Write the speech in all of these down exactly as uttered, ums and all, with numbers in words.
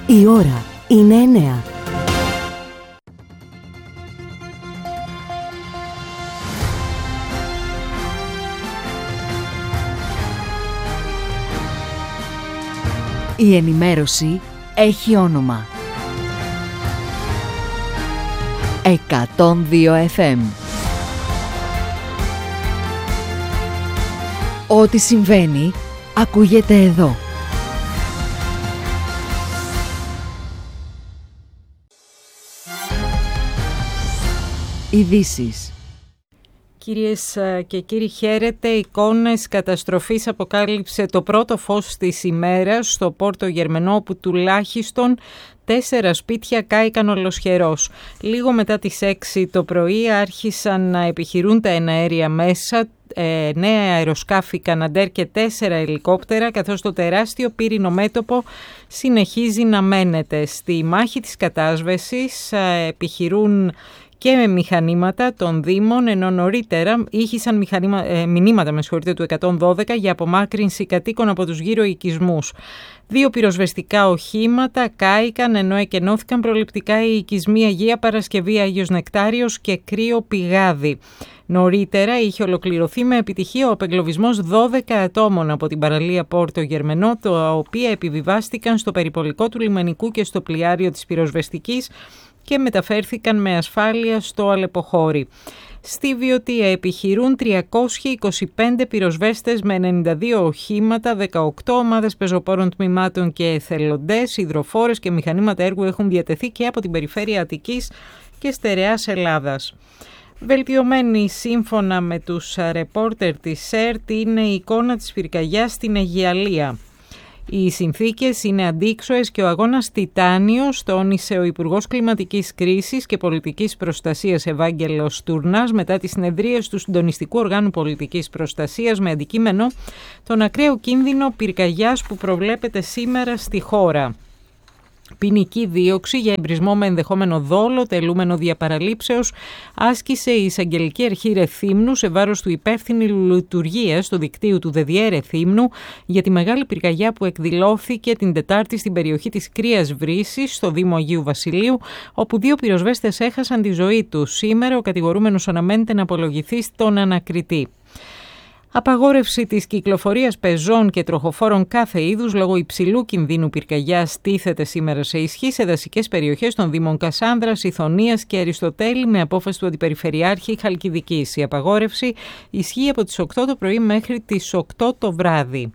Η ώρα είναι εννέα. Η ενημέρωση έχει όνομα. εκατόν δύο εφ εμ. Ό,τι συμβαίνει, ακούγεται εδώ. Ειδήσεις. Κυρίες και κύριοι, χαίρετε. Εικόνες καταστροφής αποκάλυψε το πρώτο φως της ημέρας στο Πόρτο Γερμενό, όπου τουλάχιστον τέσσερα σπίτια κάηκαν ολοσχερός. Λίγο μετά τις έξι το πρωί άρχισαν να επιχειρούν τα εναέρια μέσα, ε, νέα αεροσκάφη Καναντέρ και τέσσερα ελικόπτερα, καθώς το τεράστιο πύρινο μέτωπο συνεχίζει να μένεται. Στη μάχη της κατάσβεσης ε, επιχειρούν και με μηχανήματα των Δήμων, ενώ νωρίτερα ήχησαν μηχανήμα, ε, μηνύματα με συγχωρείτε, του εκατόν δώδεκα για απομάκρυνση κατοίκων από τους γύρω οικισμούς. Δύο πυροσβεστικά οχήματα κάηκαν, ενώ εκενώθηκαν προληπτικά οι οικισμοί Αγία Παρασκευή, Άγιος Νεκτάριος και Κρύο Πηγάδι. Νωρίτερα είχε ολοκληρωθεί με επιτυχία ο απεγκλωβισμός δώδεκα ατόμων από την παραλία Πόρτο Γερμενό, τα οποία επιβιβάστηκαν στο περιπολικό του λιμενικού και στο πλοιάριο της πυροσβεστικής και μεταφέρθηκαν με ασφάλεια στο Αλεποχώρι. Στη Βιωτία επιχειρούν τριακόσιοι είκοσι πέντε πυροσβέστες με ενενήντα δύο οχήματα, δεκαοκτώ ομάδες πεζοπόρων τμήματων και εθελοντές, υδροφόρες και μηχανήματα έργου έχουν διατεθεί και από την περιφέρεια Αττικής και Στερεάς Ελλάδας. Βελτιωμένη σύμφωνα με τους ρεπόρτερ της ΕΡΤ είναι η εικόνα της πυρκαγιάς στην Αιγιαλία. Οι συνθήκες είναι αντίξωες και ο αγώνας τιτάνιος, τόνισε ο Υπουργός Κλιματικής Κρίσης και Πολιτικής Προστασίας Ευάγγελος Τουρνάς μετά τις συνεδρίες του Συντονιστικού Οργάνου Πολιτικής Προστασίας με αντικείμενο τον ακραίο κίνδυνο πυρκαγιάς που προβλέπεται σήμερα στη χώρα. Ποινική δίωξη για εμπρισμό με ενδεχόμενο δόλο, τελούμενο διαπαραλήψεως, άσκησε η Εισαγγελική Αρχή Ρεθύμνου σε βάρος του υπεύθυνου λειτουργίας του δικτύου του ΔΕΔΙΕ Ρεθύμνου για τη μεγάλη πυρκαγιά που εκδηλώθηκε την Τετάρτη στην περιοχή της Κρύας Βρύσης, στο Δήμο Αγίου Βασιλείου, όπου δύο πυροσβέστες έχασαν τη ζωή τους. Σήμερα ο κατηγορούμενος αναμένεται να απολογηθεί στον ανακριτή. Απαγόρευση της κυκλοφορίας πεζών και τροχοφόρων κάθε είδους λόγω υψηλού κινδύνου πυρκαγιάς τίθεται σήμερα σε ισχύ σε δασικές περιοχές των Δήμων Κασάνδρας, Ιθωνίας και Αριστοτέλη με απόφαση του Αντιπεριφερειάρχη Χαλκιδικής. Η απαγόρευση ισχύει από τις οκτώ το πρωί μέχρι τις οκτώ το βράδυ.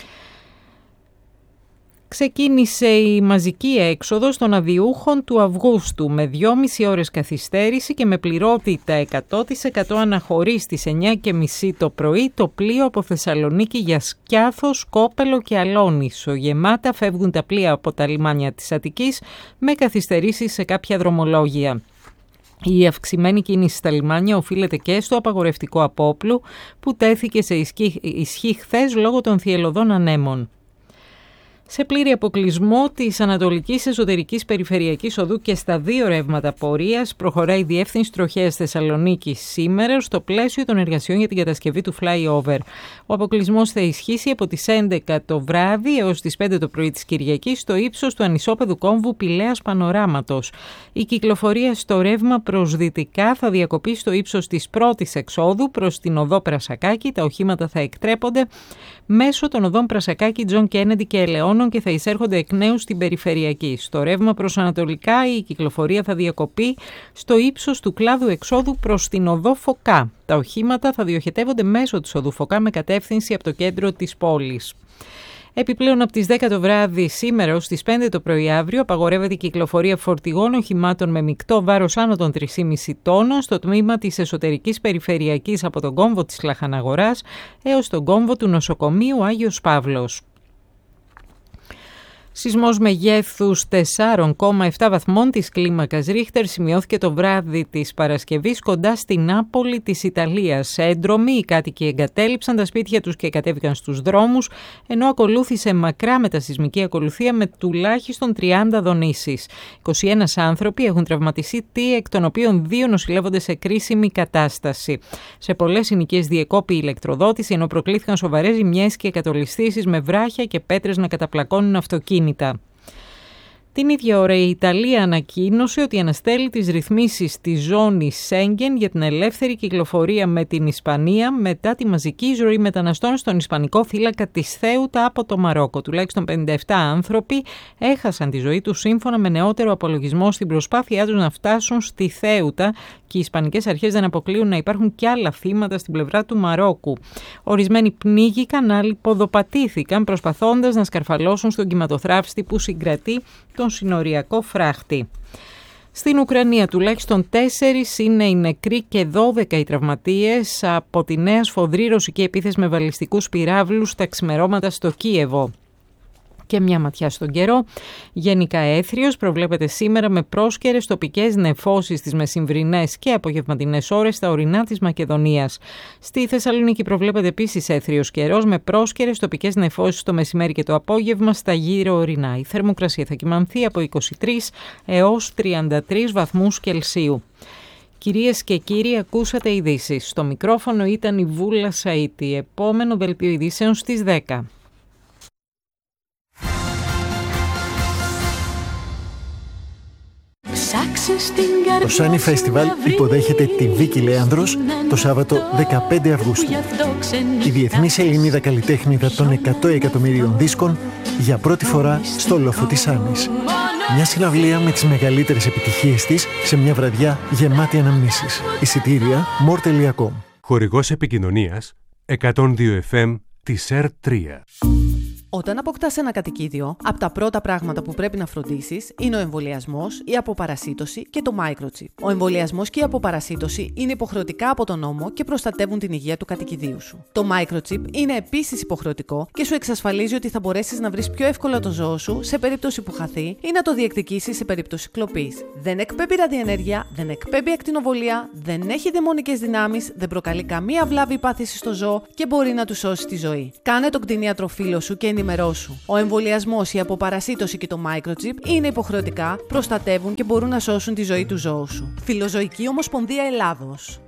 Ξεκίνησε η μαζική έξοδος των αδειούχων του Αυγούστου με δυόμιση ώρες καθυστέρηση και με πληρότητα εκατό τοις εκατό αναχωρεί στις εννιά και μισή το πρωί το πλοίο από Θεσσαλονίκη για Σκιάθο, Σκόπελο και Αλόνησο. Γεμάτα φεύγουν τα πλοία από τα λιμάνια της Αττικής με καθυστερήσεις σε κάποια δρομολόγια. Η αυξημένη κίνηση στα λιμάνια οφείλεται και στο απαγορευτικό απόπλου που τέθηκε σε ισχύ χθες λόγω των θυελλωδών ανέμων. Σε πλήρη αποκλεισμό της Ανατολικής Εσωτερικής Περιφερειακής Οδού και στα δύο ρεύματα πορείας προχωράει η Διεύθυνση Τροχέας Θεσσαλονίκης σήμερα στο πλαίσιο των εργασιών για την κατασκευή του flyover. Ο αποκλεισμός θα ισχύσει από τις έντεκα το βράδυ έως τις πέντε το πρωί της Κυριακής στο ύψος του ανισόπεδου κόμβου Πηλέας Πανοράματος. Η κυκλοφορία στο ρεύμα προς δυτικά θα διακοπεί στο ύψος της πρώτης εξόδου προς την οδό Πρασακάκη. Τα οχήματα θα εκτρέπονται μέσω των οδών Πρασακάκη, Τζον Κέννεντι και Ελαιώνων και θα εισέρχονται εκ νέου στην περιφερειακή. Στο ρεύμα προς ανατολικά η κυκλοφορία θα διακοπεί στο ύψος του κλάδου εξόδου προς την οδό Φωκά. Τα οχήματα θα διοχετεύονται μέσω της οδού Φωκά με κατεύθυνση από το κέντρο της πόλης. Επιπλέον από τις δέκα το βράδυ σήμερα ως τις πέντε το πρωί αύριο απαγορεύεται η κυκλοφορία φορτηγών οχημάτων με μεικτό βάρος άνω των τρία κόμμα πέντε τόνων στο τμήμα της εσωτερικής περιφερειακής από τον κόμβο της Λαχαναγοράς έως τον κόμβο του νοσοκομείου Άγιος Παύλος. Σεισμός μεγέθους τέσσερα κόμμα επτά βαθμών της κλίμακας Ρίχτερ σημειώθηκε το βράδυ της Παρασκευής κοντά στη Νάπολη της Ιταλίας. Έντρομοι, οι κάτοικοι εγκατέλειψαν τα σπίτια τους και κατέβηκαν στους δρόμους, ενώ ακολούθησε μακρά μετασεισμική ακολουθία με τουλάχιστον τριάντα δονήσεις. είκοσι ένα άνθρωποι έχουν τραυματιστεί, εκ των οποίων δύο νοσηλεύονται σε κρίσιμη κατάσταση. Σε πολλές συνοικίες διεκόπη η ηλεκτροδότηση, ενώ προκλήθηκαν σοβαρές ζημιές και κατολισθήσεις με βράχια και πέτρες να καταπλακώνουν αυτοκίνητα. Την ίδια ώρα η Ιταλία ανακοίνωσε ότι αναστέλει τις ρυθμίσεις της ζώνης Σέγγεν για την ελεύθερη κυκλοφορία με την Ισπανία μετά τη μαζική εισρωή μεταναστών στον ισπανικό θύλακα της Θέουτα από το Μαρόκο. Τουλάχιστον πενήντα επτά άνθρωποι έχασαν τη ζωή τους σύμφωνα με νεότερο απολογισμό στην προσπάθειά τους να φτάσουν στη Θέουτα και οι ισπανικές αρχές δεν αποκλείουν να υπάρχουν και άλλα θύματα στην πλευρά του Μαρόκου. Ορισμένοι πνίγηκαν, άλλοι ποδοπατήθηκαν προσπαθώντας να σκαρφαλώσουν στον κυματοθράφστη που συγκρατεί τον συνοριακό φράχτη. Στην Ουκρανία τουλάχιστον τέσσερις είναι οι νεκροί και δώδεκα οι τραυματίες από τη νέα σφοδρή ρωσική επίθεση με βαλιστικούς πυράβλους τα ξημερώματα στο Κίεβο. Και μια ματιά στον καιρό. Γενικά έθριος προβλέπεται σήμερα με πρόσκαιρες τοπικές νεφώσεις στις μεσημβρινές και απογευματινές ώρες στα ορεινά της Μακεδονίας. Στη Θεσσαλονίκη προβλέπεται επίσης έθριος καιρός με πρόσκαιρες τοπικές νεφώσεις το μεσημέρι και το απόγευμα στα γύρω ορεινά. Η θερμοκρασία θα κυμανθεί από είκοσι τρεις έως τριάντα τρεις βαθμούς Κελσίου. Κυρίες και κύριοι, ακούσατε ειδήσεις. Στο μικρόφωνο ήταν η Βούλα Σαΐτη. Επόμενο δελτίο ειδήσεων στις δέκα. Το Sunny Festival υποδέχεται τη Βίκη Λέανδρος το Σάββατο δεκαπέντε Αυγούστου. Η διεθνής Ελληνίδα καλλιτέχνηδα των εκατό εκατομμυρίων δίσκων για πρώτη φορά στο λόφο της Άννης. Μια συναυλία με τις μεγαλύτερες επιτυχίες της σε μια βραδιά γεμάτη αναμνήσεις. Εισιτήρια μορ τελεία κομ. Χορηγός επικοινωνίας εκατόν δύο εφ εμ της ΕΡ τρία. Όταν αποκτάς ένα κατοικίδιο, από τα πρώτα πράγματα που πρέπει να φροντίσεις είναι ο εμβολιασμός, η αποπαρασίτωση και το microchip. Ο εμβολιασμός και η αποπαρασίτωση είναι υποχρεωτικά από τον νόμο και προστατεύουν την υγεία του κατοικιδίου σου. Το microchip είναι επίσης υποχρεωτικό και σου εξασφαλίζει ότι θα μπορέσεις να βρεις πιο εύκολα το ζώο σου σε περίπτωση που χαθεί ή να το διεκδικήσεις σε περίπτωση κλοπής. Δεν εκπέμπει ραδιενέργεια, δεν εκπέμπει ακτινοβολία, δεν έχει δαιμονικές δυνάμεις, δεν προκαλεί καμία βλάβη ή πάθηση στο ζώο και μπορεί να του σώσει τη ζωή. Κάνε τον κτηνίατρο φίλο σου και ενημερώσου. Ο εμβολιασμός, η αποπαρασίτωση και το microchip είναι υποχρεωτικά, προστατεύουν και μπορούν να σώσουν τη ζωή του ζώου σου. Φιλοζωική Ομοσπονδία Ελλάδος.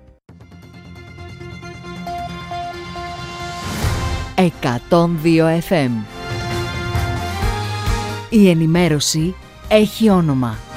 εκατόν δύο εφ εμ. Η ενημέρωση έχει όνομα.